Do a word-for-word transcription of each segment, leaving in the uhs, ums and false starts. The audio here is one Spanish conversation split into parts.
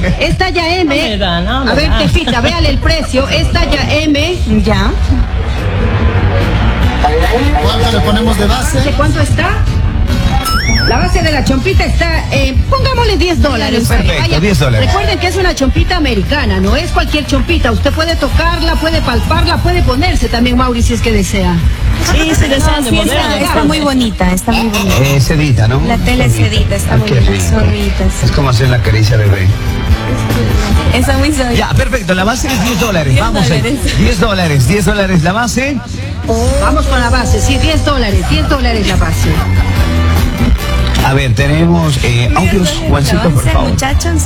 Es talla M. No me da, no me a ver, da. Tefita, véale el precio. Es talla M. Ya. ¿Cuánto le ponemos de base? ¿De cuánto está? La base de la chompita está, eh, pongámosle diez dólares. Perfecto, diez dólares. Recuerden que es una chompita americana, no es cualquier chompita. Usted puede tocarla, puede palparla, puede ponerse también, Mauri, si es que desea. Sí, sí, desean de Sí, está, ponerle. está muy bonita, está muy bonita. Eh, sedita, ¿no? La tela es sedita, está muy qué bien, rico. suavitas. Es como hacer la caricia bebé. Está muy suavita. Ya, perfecto, la base es diez dólares. diez Vamos, ahí. dólares. diez dólares, diez dólares la base. Vamos con la base, sí, diez dólares, diez dólares la base. A ver, tenemos eh, audios, Juancito, por favor. Muchachos.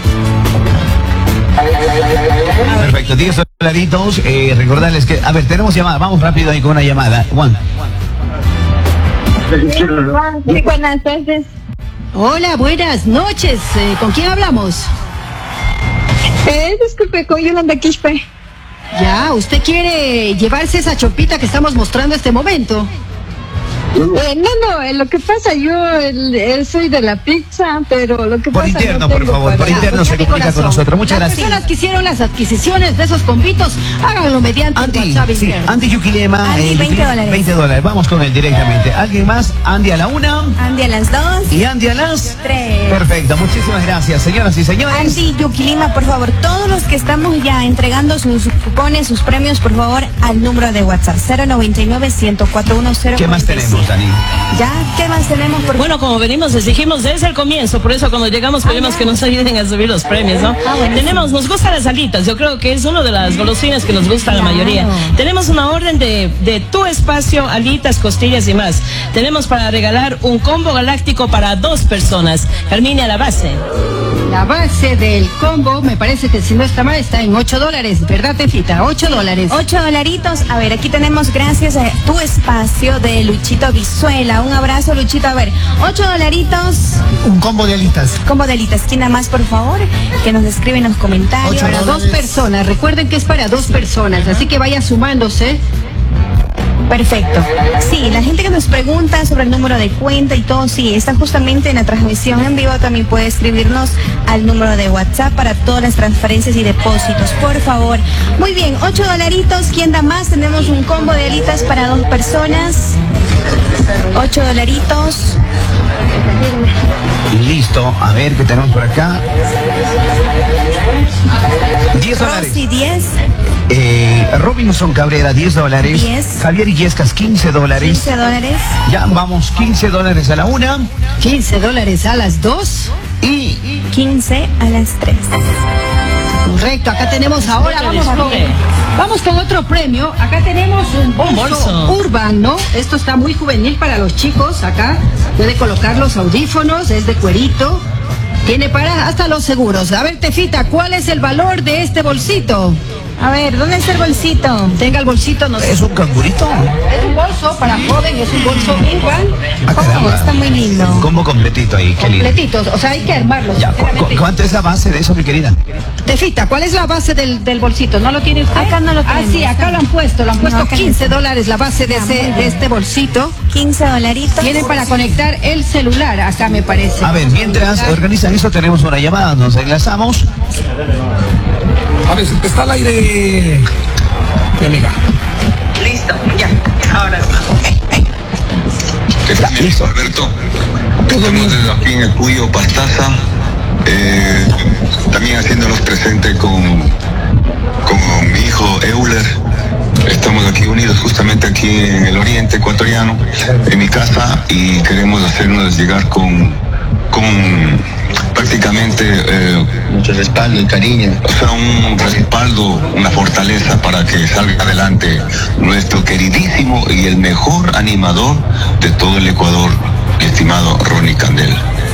Perfecto, diez dolaritos. Eh, recordarles que, a ver, tenemos llamada. Vamos rápido ahí con una llamada. Juan. Sí, buenas tardes. Hola, buenas noches. Eh, ¿Con quién hablamos? Eh, disculpe, con Yolanda Quispe. Ya, ¿usted quiere llevarse esa chompita que estamos mostrando este momento? Eh, no, no, eh, lo que pasa, yo el, eh, soy de la pizza, pero lo que Por pasa interno, no por tengo favor, por para- interno se Mi comunica con corazón. nosotros. Muchas Las gracias. personas que hicieron las adquisiciones de esos convitos, háganlo mediante el Andy, WhatsApp sí, interno. Andy Yuquilema. Andy, eh, veinte Yuquilema, dólares. veinte dólares. Vamos con él directamente. ¿Alguien más? Andy a la una Andy a las dos. y Andy a las Tres. Perfecto, muchísimas gracias, señoras y señores. Andy Yuquilima, por favor, todos los que estamos ya entregando sus cupones, sus premios, por favor, al número de WhatsApp cero noventa y nueve, ciento cuatro uno cero. ¿Qué más tenemos, Dani? ¿Ya? ¿Qué más tenemos? Por... Bueno, como venimos, les dijimos desde el comienzo, por eso cuando llegamos pedimos que nos ayuden a subir los premios, ¿no? Ah, bueno, Tenemos, nos gustan las alitas, yo creo que es una de las golosinas que nos gusta a la Claro. mayoría. Tenemos una orden de, de tu espacio, alitas, costillas y más. Tenemos para regalar un combo galáctico para dos personas. Carmine, a la base. La base del combo, me parece que si no está mal, está en ocho dólares, ¿verdad, Tefita? ocho dólares. Ocho dolaritos. A ver, aquí tenemos gracias a tu espacio de Luchito Vizuela. Un abrazo, Luchito. A ver, ocho dolaritos. Un combo de alitas. Como delitas. ¿Quién da más, por favor? Que nos escribe en los comentarios. Ocho Para dos personas, recuerden que es para dos personas, así que vaya sumándose. Perfecto. Sí, la gente que nos pregunta sobre el número de cuenta y todo, sí, está justamente en la transmisión en vivo. También puede escribirnos al número de WhatsApp para todas las transferencias y depósitos, por favor. Muy bien, ocho dolaritos. ¿Quién da más? Tenemos un combo de alitas para dos personas. Ocho dolaritos. Listo, a ver qué tenemos por acá. diez dólares. Rosy, diez. Eh, Robinson Cabrera, diez dólares. diez. Javier Illescas, quince dólares. quince dólares. Ya vamos, quince dólares a la una. quince dólares a las dos. Y quince a las tres. Correcto, acá tenemos ahora, vamos con, vamos con otro premio. Acá tenemos un bolso, bolso. Urban, ¿no? Esto está muy juvenil para los chicos. Acá puede colocar los audífonos, es de cuerito. Tiene para hasta los seguros. A ver, Tefita, ¿cuál es el valor de este bolsito? A ver, ¿dónde está el bolsito? Tenga el bolsito, no sé. es un cangurito. Es un bolso para joven, es un bolso Urban. Ah, Oh, caramba. está muy lindo. Combo completito ahí, qué lindo. Completitos, o sea, hay que armarlos. Ya, ¿cu- cu- sinceramente. ¿cuánto es la base de eso, mi querida? Tefita, ¿cuál es la base del, del bolsito? ¿No lo tiene usted? Acá no lo Ah, tenemos. sí, acá lo han puesto, lo han No, puesto acá no. quince dólares la base de, ese, de este bolsito. quince dolaritos. Tienen para conectar el celular, acá me parece. A ver, mientras organizan eso, tenemos una llamada, nos enlazamos. A ver, está al aire. Mi amiga. Listo, ya, ahora ¿Qué tal, mi amigo Alberto? Estamos desde aquí en el Cuyo Pastaza, eh, también haciéndolos presente con, con mi hijo Euler. Estamos aquí unidos justamente aquí en el oriente ecuatoriano, en mi casa, y queremos hacernos llegar con, con prácticamente eh, mucho respaldo y cariño, o sea, un respaldo, una fortaleza para que salga adelante nuestro queridísimo y el mejor animador de todo el Ecuador, estimado Ronnie Candel.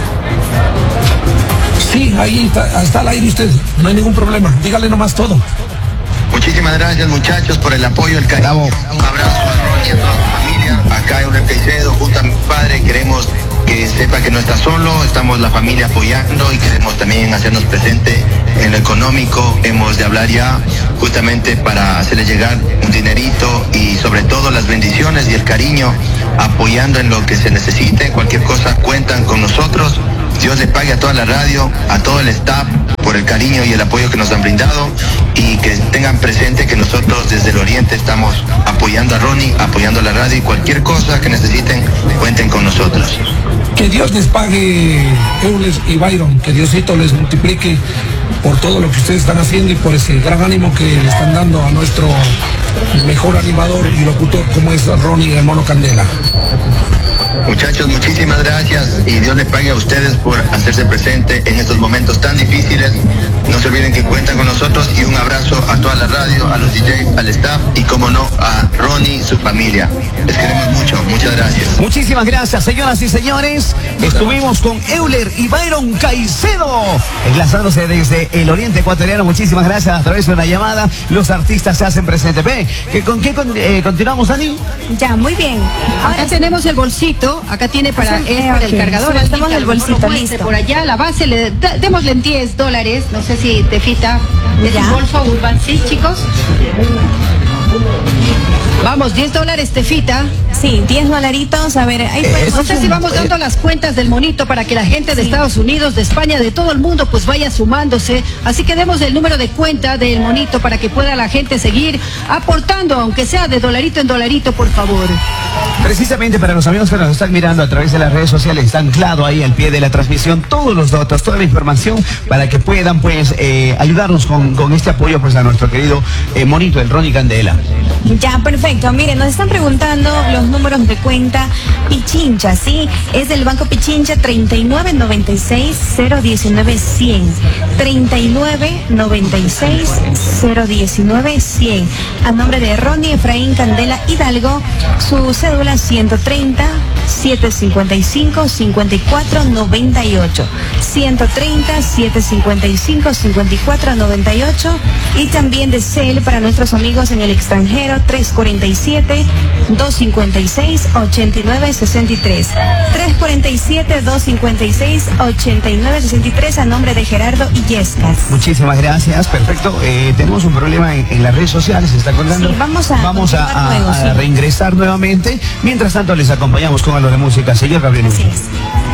Sí, ahí está, está al aire usted. No hay ningún problema. Dígale nomás todo. Muchísimas gracias, muchachos, por el apoyo, el cariño. Un abrazo a Ronnie y a toda su familia. Acá en un Caicedo, junto a mi padre, queremos que sepa que no está solo, estamos la familia apoyando y queremos también hacernos presente en lo económico. Hemos de hablar ya justamente para hacerle llegar un dinerito y sobre todo las bendiciones y el cariño, apoyando en lo que se necesite. Cualquier cosa cuentan con nosotros. Dios le pague a toda la radio, a todo el staff por por el cariño y el apoyo que nos han brindado, y que tengan presente que nosotros desde el Oriente estamos apoyando a Ronnie, apoyando a la radio, y cualquier cosa que necesiten, cuenten con nosotros. Que Dios les pague, Euler y Byron, que Diosito les multiplique por todo lo que ustedes están haciendo y por ese gran ánimo que le están dando a nuestro mejor animador y locutor como es Ronnie el Mono Candela. Muchachos, muchísimas gracias y Dios les pague a ustedes por hacerse presente en estos momentos tan difíciles. No se olviden que cuentan con nosotros, y un abrazo a toda la radio, a los D Js, al staff y como no a Ronnie y su familia. Les queremos mucho, muchas gracias. Muchísimas gracias, señoras y señores. Estuvimos con Euler y Byron Caicedo, enlazándose desde el Oriente Ecuatoriano. Muchísimas gracias. A través de una llamada, los artistas se hacen presentes. Ve, ¿que ¿con qué con, eh, continuamos, Dani? Ya, muy bien. Ahora Ahora tenemos el bolsito, acá tiene para, Sí, es eh, para ok. el cargador. Sí, así estamos que a el lo mejor bolsito, lo puede listo. por allá, la base, le, da- démosle en diez dólares, no sé si te fita, es Ya. un bolso Urban, ¿sí, chicos? Vamos, diez dólares te fita. sí, diez dolaritos. A ver, ahí Eh, podemos- No sé si vamos dando las cuentas del monito para que la gente de Sí. Estados Unidos, de España, de todo el mundo, pues vaya sumándose. Así que demos el número de cuenta del monito para que pueda la gente seguir aportando, aunque sea de dolarito en dolarito, por favor. Precisamente para los amigos que nos están mirando a través de las redes sociales, está anclado ahí al pie de la transmisión todos los datos, toda la información para que puedan pues eh, ayudarnos con, con este apoyo pues a nuestro querido eh, monito, el Ronnie Candela. Ya, perfecto. Miren, nos están preguntando los números de cuenta Pichincha, ¿sí? Es del Banco Pichincha treinta y nueve noventa y seis cero diecinueve cien. treinta y nueve noventa y seis cero diecinueve cien. A nombre de Ronnie Efraín Candela Hidalgo, su cédula ciento treinta setecientos cincuenta y cinco cincuenta y cuatro noventa y ocho. ciento treinta setecientos cincuenta y cinco cincuenta y cuatro noventa y ocho. Y también de C E L para nuestros amigos en el extranjero, tres cuarenta y siete doscientos cincuenta y seis ochenta y nueve sesenta y tres. tres cuarenta y siete doscientos cincuenta y seis ochenta y nueve sesenta y tres, a nombre de Gerardo Illescas. Muchísimas gracias, perfecto. Eh, tenemos un problema en, en las redes sociales, se está contando. Sí, vamos a vamos a, continuar a- luego, a sí. reingresar nuevamente. Mientras tanto les acompañamos con algo de música. Señor Gabriel. Así es.